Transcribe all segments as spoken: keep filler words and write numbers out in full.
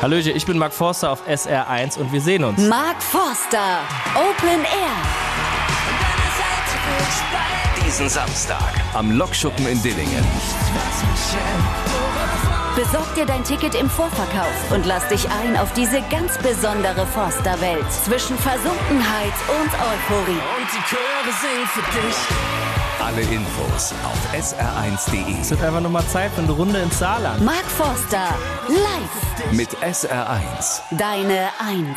Hallöchen, ich bin Mark Forster auf S R eins und wir sehen uns. Mark Forster, Open Air. Diesen Samstag am Lokschuppen in Dillingen. Besorg dir dein Ticket im Vorverkauf und lass dich ein auf diese ganz besondere Forster-Welt zwischen Versunkenheit und Euphorie. Und die Chöre singen für dich. Alle Infos auf S R eins Punkt de. Es wird einfach nur mal Zeit für eine Runde ins Saarland. Mark Forster, live. Mit S R eins. Deine Eins.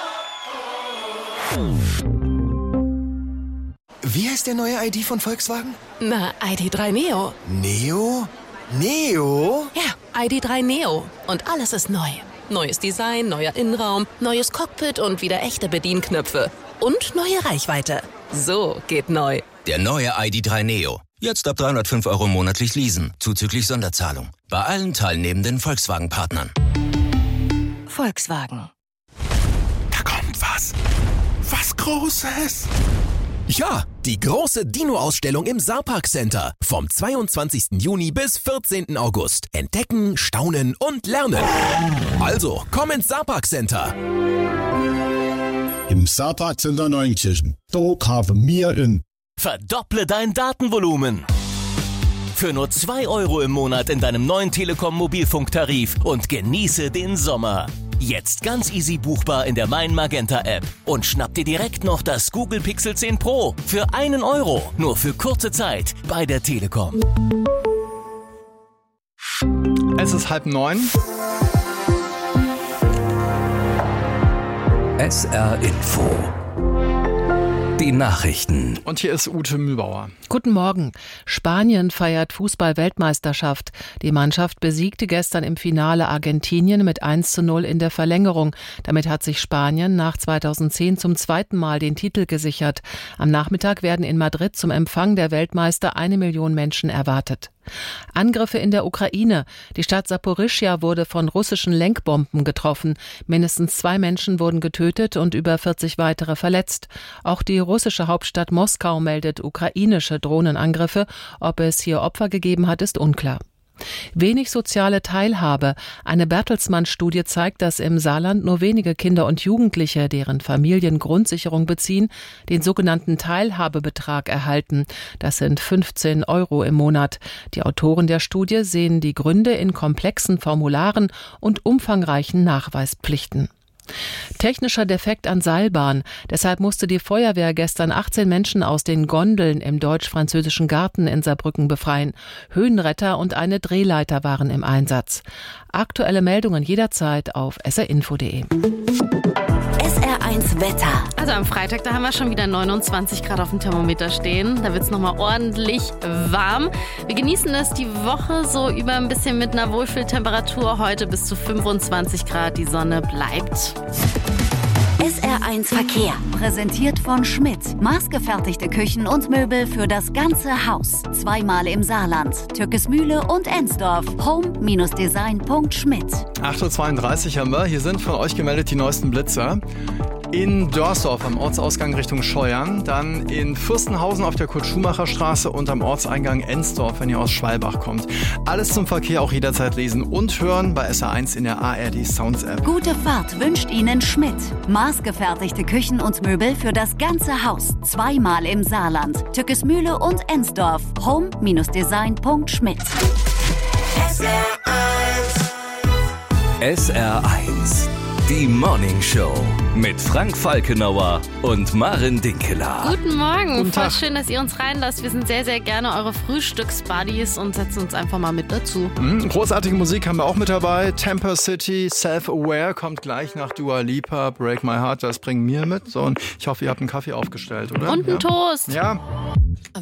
Wie heißt der neue I D von Volkswagen? Na, I D drei Neo. Neo? Neo? Ja, I D drei Neo. Und alles ist neu. Neues Design, neuer Innenraum, neues Cockpit und wieder echte Bedienknöpfe. Und neue Reichweite. So geht neu. Der neue I D drei Neo. Jetzt ab dreihundertfünf Euro monatlich leasen, zuzüglich Sonderzahlung. Bei allen teilnehmenden Volkswagen-Partnern. Volkswagen. Da kommt was. Was Großes. Ja, die große Dino-Ausstellung im Saarpark Center. Vom zweiundzwanzigsten Juni bis vierzehnten August. Entdecken, staunen und lernen. Also, komm ins Saarpark Center. Im Saarpark Center Neunkirchen. Da haben wir in. Verdopple dein Datenvolumen. Für nur zwei Euro im Monat in deinem neuen Telekom-Mobilfunktarif und genieße den Sommer. Jetzt ganz easy buchbar in der Mein Magenta App. Und schnapp dir direkt noch das Google Pixel zehn Pro für einen Euro. Nur für kurze Zeit bei der Telekom. Es ist halb neun. S R Info. Die Nachrichten. Und hier ist Ute Mühlbauer. Guten Morgen. Spanien feiert Fußball-Weltmeisterschaft. Die Mannschaft besiegte gestern im Finale Argentinien mit eins zu null in der Verlängerung. Damit hat sich Spanien nach zweitausendzehn zum zweiten Mal den Titel gesichert. Am Nachmittag werden in Madrid zum Empfang der Weltmeister eine Million Menschen erwartet. Angriffe in der Ukraine. Die Stadt Saporischschja wurde von russischen Lenkbomben getroffen. Mindestens zwei Menschen wurden getötet und über vierzig weitere verletzt. Auch die russische Hauptstadt Moskau meldet ukrainische Drohnenangriffe. Ob es hier Opfer gegeben hat, ist unklar. Wenig soziale Teilhabe. Eine Bertelsmann-Studie zeigt, dass im Saarland nur wenige Kinder und Jugendliche, deren Familien Grundsicherung beziehen, den sogenannten Teilhabebetrag erhalten. Das sind fünfzehn Euro im Monat. Die Autoren der Studie sehen die Gründe in komplexen Formularen und umfangreichen Nachweispflichten. Technischer Defekt an Seilbahn. Deshalb musste die Feuerwehr gestern achtzehn Menschen aus den Gondeln im deutsch-französischen Garten in Saarbrücken befreien. Höhenretter und eine Drehleiter waren im Einsatz. Aktuelle Meldungen jederzeit auf s r info punkt de. S R eins Wetter. Also am Freitag, da haben wir schon wieder neunundzwanzig Grad auf dem Thermometer stehen. Da wird es nochmal ordentlich warm. Wir genießen es die Woche so über ein bisschen mit einer Wohlfühltemperatur. Heute bis zu fünfundzwanzig Grad. Die Sonne bleibt. S R eins Verkehr. Präsentiert von Schmidt. Maßgefertigte Küchen und Möbel für das ganze Haus. Zweimal im Saarland. Türkesmühle und Ensdorf. home Design punkt schmidt. acht Uhr zweiunddreißig haben wir. Hier sind von euch gemeldet die neuesten Blitzer. In Dörsdorf am Ortsausgang Richtung Scheuern, dann in Fürstenhausen auf der Kurt-Schumacher-Straße und am Ortseingang Ensdorf, wenn ihr aus Schwalbach kommt. Alles zum Verkehr auch jederzeit lesen und hören bei S R eins in der A R D Sounds App. Gute Fahrt wünscht Ihnen Schmidt. Maßgefertigte Küchen und Möbel für das ganze Haus. Zweimal im Saarland. Türkesmühle und Ensdorf. home Design punkt schmidt. S R eins. S R eins. Die Morning Show mit Frank Falkenauer und Maren Dinkeler. Guten Morgen. Guten Voll Tag. schön, dass ihr uns reinlasst. Wir sind sehr, sehr gerne eure Frühstücksbuddies und setzen uns einfach mal mit dazu. Mhm, großartige Musik haben wir auch mit dabei. Temper City, Self-Aware kommt gleich nach Dua Lipa, Break My Heart, das bringen wir mit. So, und ich hoffe, ihr habt einen Kaffee aufgestellt, oder? Und einen ja. Toast. Ja.